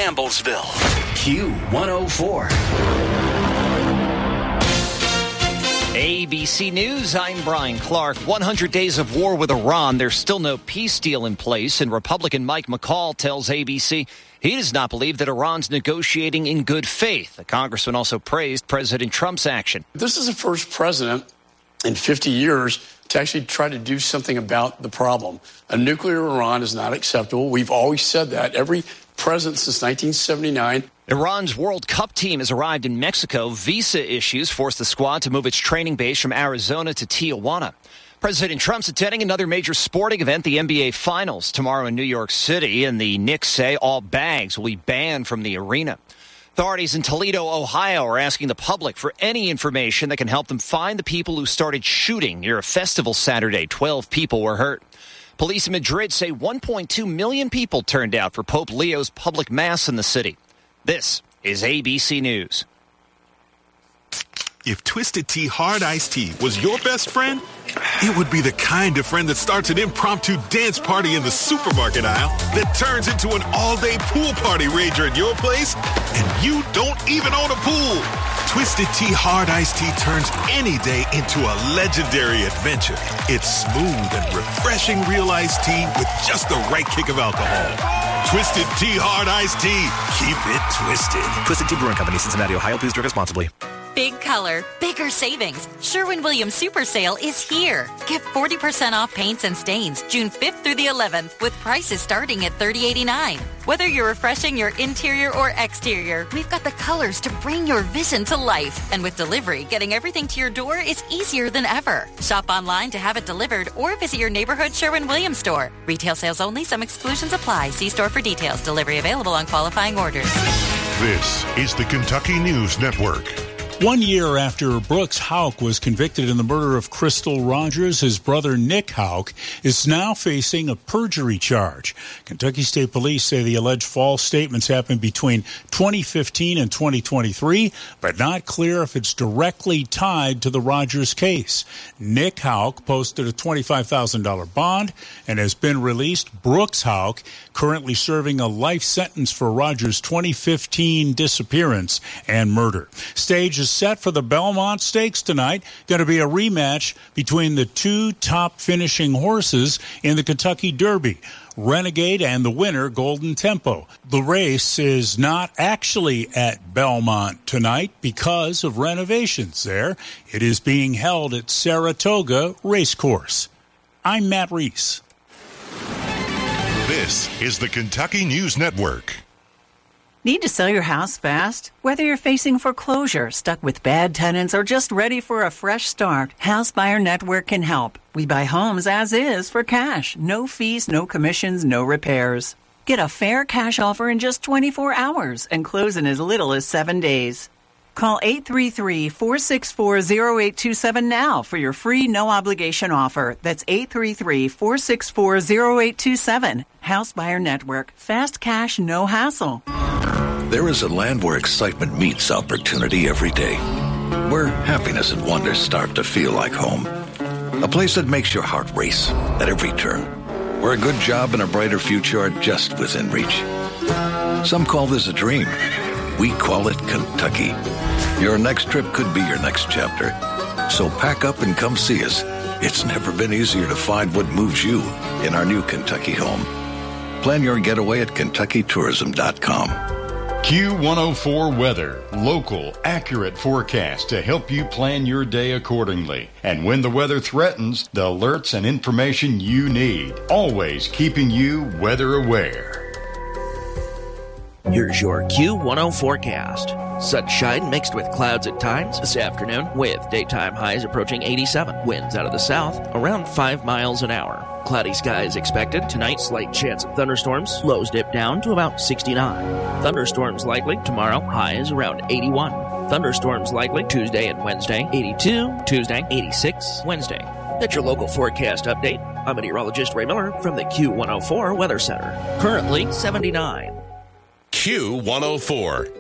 Campbellsville. Q104. ABC News, I'm Brian Clark. 100 days of war with Iran. There's still no peace deal in place, and Republican Mike McCall tells ABC he does not believe that Iran's negotiating in good faith. The congressman also praised President Trump's action. This is the first president in 50 years to actually try to do something about the problem. A nuclear Iran is not acceptable. We've always said that. Every president since 1979. Iran's World Cup team has arrived in Mexico. Visa issues forced the squad to move its training base from Arizona to Tijuana. President Trump's attending another major sporting event, the NBA Finals, tomorrow in New York City, and the Knicks say all bags will be banned from the arena. Authorities in Toledo, Ohio, are asking the public for any information that can help them find the people who started shooting near a festival Saturday. 12 people were hurt. Police in Madrid say 1.2 million people turned out for Pope Leo's public mass in the city. This is ABC News. If Twisted Tea Hard Iced Tea was your best friend, it would be the kind of friend that starts an impromptu dance party in the supermarket aisle that turns into an all-day pool party rager at your place, and you don't even own a pool. Twisted Tea Hard Iced Tea turns any day into a legendary adventure. It's smooth and refreshing real iced tea with just the right kick of alcohol. Twisted Tea Hard Iced Tea. Keep it twisted. Twisted Tea Brewing Company, Cincinnati, Ohio. Please drink responsibly. Big color, bigger savings. Sherwin-Williams Super Sale is here. Get 40% off paints and stains June 5th through the 11th with prices starting at $30.89. Whether you're refreshing your interior or exterior, we've got the colors to bring your vision to life. And with delivery, getting everything to your door is easier than ever. Shop online to have it delivered or visit your neighborhood Sherwin-Williams store. Retail sales only. Some exclusions apply. See store for details. Delivery available on qualifying orders. This is the Kentucky News Network. 1 year after Brooks Houck was convicted in the murder of Crystal Rogers, his brother Nick Houck is now facing a perjury charge. Kentucky State Police say the alleged false statements happened between 2015 and 2023, but not clear if it's directly tied to the Rogers case. Nick Houck posted a $25,000 bond and has been released. Brooks Houck, currently serving a life sentence for Rogers' 2015 disappearance and murder. Stage is set for the Belmont Stakes tonight. Going to be a rematch between the two top finishing horses in the Kentucky Derby, Renegade and the winner, Golden Tempo. The race is not actually at Belmont tonight because of renovations there. It is being held at Saratoga Racecourse. I'm Matt Reese. This is the Kentucky News Network. Need to sell your house fast? Whether you're facing foreclosure, stuck with bad tenants, or just ready for a fresh start, House Buyer Network can help. We buy homes as is for cash. No fees, no commissions, no repairs. Get a fair cash offer in just 24 hours and close in as little as 7 days. Call 833-464-0827 now for your free no-obligation offer. That's 833-464-0827. House Buyer Network. Fast cash, no hassle. There is a land where excitement meets opportunity every day, where happiness and wonder start to feel like home. A place that makes your heart race at every turn, where a good job and a brighter future are just within reach. Some call this a dream. We call it Kentucky. Your next trip could be your next chapter. So pack up and come see us. It's never been easier to find what moves you in our new Kentucky home. Plan your getaway at KentuckyTourism.com. Q104 weather. Local, accurate forecast to help you plan your day accordingly. And when the weather threatens, the alerts and information you need. Always keeping you weather aware. Here's your Q10 forecast. Sunshine mixed with clouds at times this afternoon, with daytime highs approaching 87. Winds out of the south around 5 miles an hour. Cloudy skies expected. Tonight, slight chance of thunderstorms. Lows dip down to about 69. Thunderstorms likely tomorrow. Highs around 81. Thunderstorms likely Tuesday and Wednesday. 82. Tuesday, 86. Wednesday. That's your local forecast update. I'm meteorologist Ray Miller from the Q104 Weather Center. Currently 79. Q104.